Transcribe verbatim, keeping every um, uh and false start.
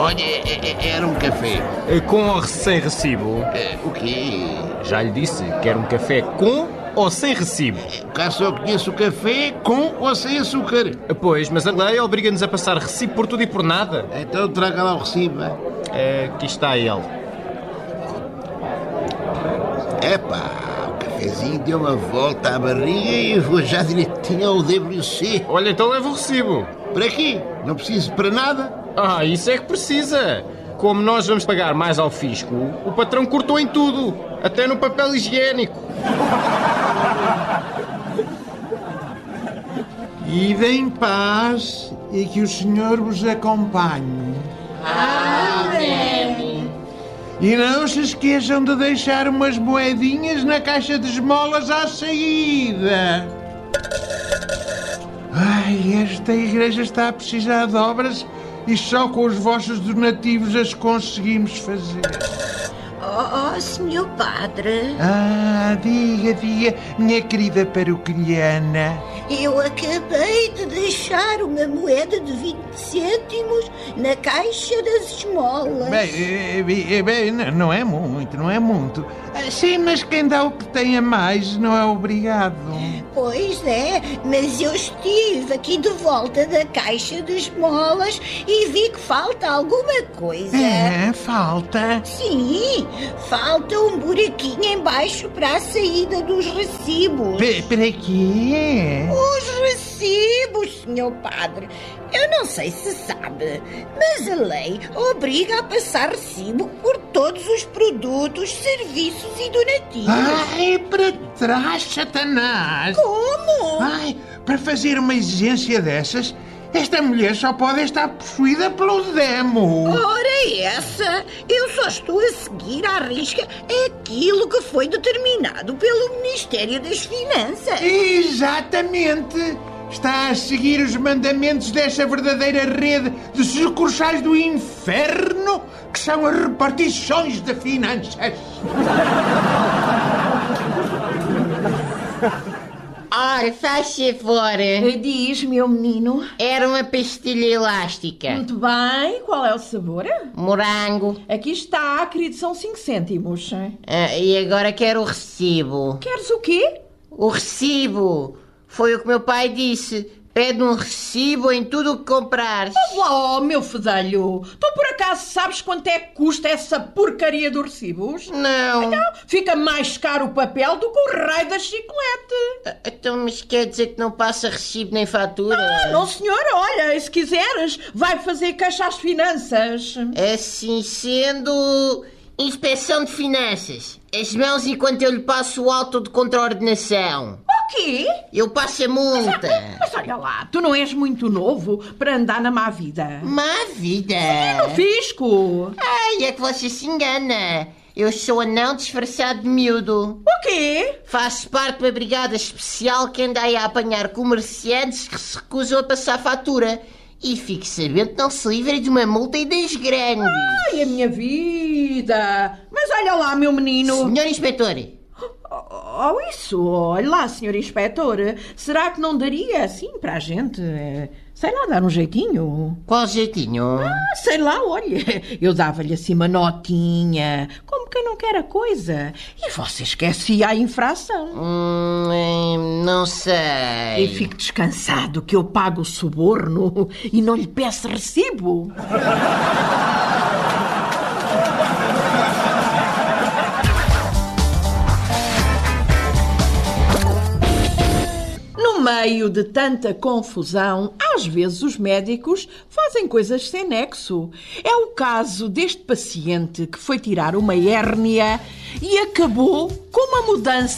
Olha, é- é- era um café. Com ou sem recibo? É, o quê? Já lhe disse, quer um café com ou sem recibo? Cá só conheço o café com ou sem açúcar. Pois, mas a lei obriga-nos a passar recibo por tudo e por nada. Então traga lá o recibo. hein? É, aqui está ele. Epá, o cafezinho deu uma volta à barriga e vou já direitinho ao W C. Olha, então leva o recibo. Para quê? Não preciso para nada? Ah, isso é que precisa. Como nós vamos pagar mais ao fisco, o patrão cortou em tudo, até no papel higiênico. Ide em paz e que o Senhor vos acompanhe. Amém. E não se esqueçam de deixar umas moedinhas na caixa de esmolas à saída. Ai, esta igreja está a precisar de obras e só com os vossos donativos as conseguimos fazer. Oh, oh, senhor padre, Ah, diga, diga, minha querida paroquiana. eu acabei de deixar uma moeda de vinte cêntimos na caixa das esmolas. Bem, eh, eh, bem, não não é muito, não é muito. Ah, sim, mas quem dá o que tem a mais não é obrigado. Pois é, mas eu estive aqui de volta da caixa de esmolas e vi que falta alguma coisa. É, falta. Sim, falta um buraquinho embaixo para a saída dos recibos. P- Para quê? Os recibos, senhor padre. Eu não sei se sabe, mas a lei obriga a passar recibo por todos os produtos, serviços e donativos. Ai, para trás, Satanás! Como? Ai, para fazer uma exigência dessas, esta mulher só pode estar possuída pelo demo. Ora essa, eu só estou a seguir à risca aquilo que foi determinado pelo Ministério das Finanças. Exatamente! Está a seguir os mandamentos dessa verdadeira rede de sucursais do inferno, que são as repartições de finanças. Ora, faz favor. Diz, meu menino. Era uma pastilha elástica. Muito bem, qual é o sabor? Morango. Aqui está, querido, são cinco cêntimos. Ah, e agora quero o recibo. Queres o quê? O recibo. Foi o que meu pai disse. Pede um recibo em tudo o que comprares. Oh, meu fedelho, tu por acaso sabes quanto é que custa essa porcaria dos recibos? Não. Não, fica mais caro o papel do que o raio da chiclete. Ah, Então, mas quer dizer que não passa recibo nem fatura? Ah, não, senhora, olha, se quiseres, vai fazer queixa às finanças. Assim sendo... Inspeção de finanças. As mãos enquanto eu lhe passo o auto de contraordenação. O quê? Eu passo a multa. Mas olha lá, tu não és muito novo para andar na má vida. Má vida. No fisco. Ai, é que você se engana. Eu sou anão disfarçado de miúdo. O quê? Faço parte de uma brigada especial que anda aí a apanhar comerciantes que se recusam a passar fatura. E fique sabendo que não se livre de uma multa e das grandes. Ai, a minha vida. Mas olha lá, meu menino. Senhor Inspetor. Oh, oh, isso, olha lá, senhor Inspetor. Será que não daria assim para a gente? eh, Sei lá, dar um jeitinho? Qual jeitinho? Ah, sei lá, olha, eu dava-lhe assim uma notinha, como quem não quer a coisa. E você esquecia a infração. Hum, hum, não sei. E fique descansado que eu pago o suborno e não lhe peço recibo. No meio de tanta confusão, às vezes os médicos fazem coisas sem nexo. É o caso deste paciente que foi tirar uma hérnia e acabou com uma mudança